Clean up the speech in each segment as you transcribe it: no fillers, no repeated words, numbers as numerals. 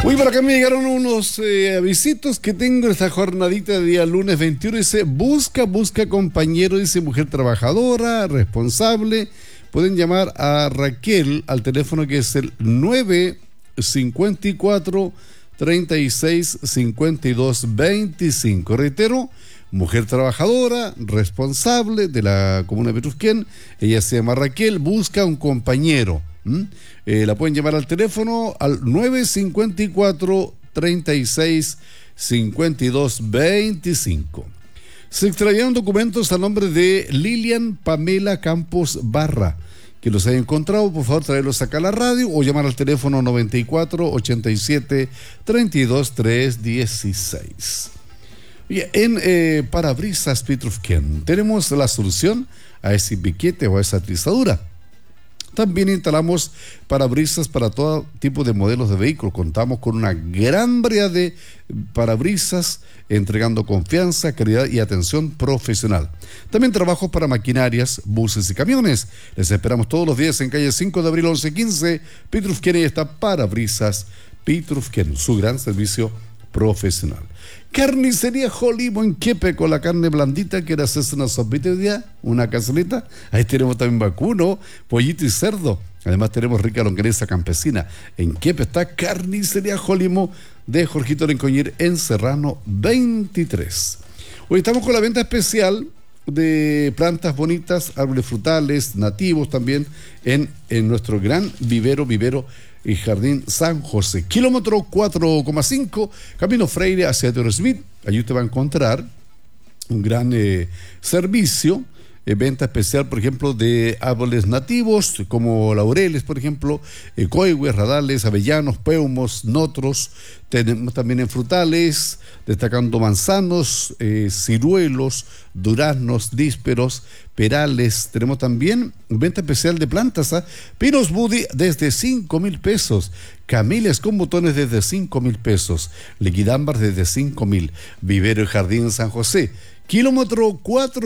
Muy por acá me llegaron unos avisitos que tengo en esta jornadita de día lunes 21. Dice, busca compañero, dice mujer trabajadora, responsable. Pueden llamar a Raquel al teléfono que es el 954 36 52 25. Reitero, mujer trabajadora, responsable de la comuna de Petrusquén. Ella se llama Raquel, busca un compañero. La pueden llamar al teléfono al 954 36 52 25. Se extraviaron documentos a nombre de Lilian Pamela Campos Barra. Que los haya encontrado, por favor, traerlos acá a la radio o llamar al teléfono 94 87 32 316. En Parabrisas Petrusquén tenemos la solución a ese piquete o a esa trizadura. También instalamos parabrisas para todo tipo de modelos de vehículos. Contamos con una gran variedad de parabrisas, entregando confianza, calidad y atención profesional. También trabajos para maquinarias, buses y camiones. Les esperamos todos los días en calle 5 de abril 1115, Petrusquén, y está Parabrisas Petrusquén, su gran servicio profesional. Carnicería Jolimo en Quepe, con la carne blandita. ¿Quiere hacerse una sopita hoy día? ¿Una cazuelita? Ahí tenemos también vacuno, pollito y cerdo. Además tenemos rica longaniza campesina. En Quepe está Carnicería Jolimo de Jorgito Lencoñir en Serrano 23. Hoy estamos con la venta especial de plantas bonitas, árboles frutales, nativos también, en nuestro gran vivero y Jardín San José, kilómetro 4,5, Camino Freire hacia Teodoro Smith. Allí usted va a encontrar un gran servicio, venta especial, por ejemplo, de árboles nativos, como laureles, por ejemplo, coihues, radales, avellanos, peumos, notros. Tenemos también en frutales, destacando manzanos, ciruelos, duraznos, nísperos, perales. Tenemos también venta especial de plantas, pinos Buddy desde 5,000 pesos, camelias con botones desde 5,000 pesos, liquidámbar desde 5,000. Vivero y Jardín San José, kilómetro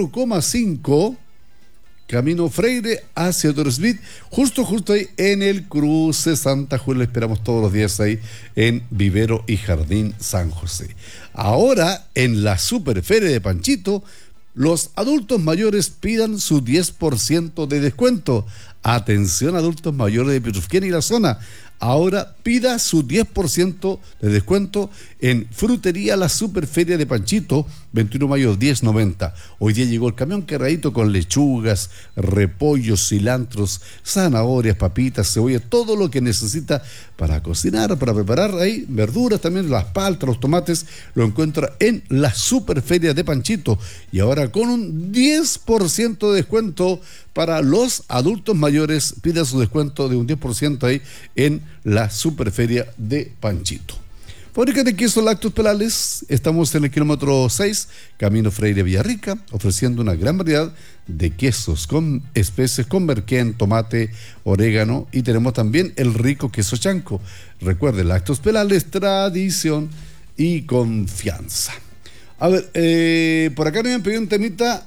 4,5, Camino Freire hacia Teodoro Smith, justo ahí en el cruce Santa Julia. Esperamos todos los días ahí en Vivero y Jardín San José. Ahora, en la Superferia de Panchito, los adultos mayores pidan su 10% de descuento. Atención, adultos mayores de Petrusquén y la zona. Ahora pida su 10% de descuento en Frutería La Superferia de Panchito, 21 de mayo 1090. Hoy día llegó el camión cargadito con lechugas, repollos, cilantros, zanahorias, papitas, cebolla, todo lo que necesita para cocinar, para preparar ahí, verduras también, las paltas, los tomates, lo encuentra en La Superferia de Panchito. Y ahora con un 10% de descuento para los adultos mayores, pida su descuento de un 10% ahí en La Superferia de Panchito. Fábrica de quesos lácteos Perales, estamos en el kilómetro 6, Camino Freire Villarrica, ofreciendo una gran variedad de quesos con especies, con merquén, tomate, orégano, y tenemos también el rico queso chanco. Recuerde, lácteos Perales, tradición y confianza. A ver, por acá me han pedido un temita,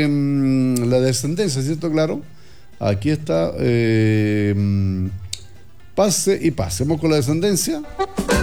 la descendencia, ¿cierto? Claro, aquí está, pase y pasemos con la descendencia.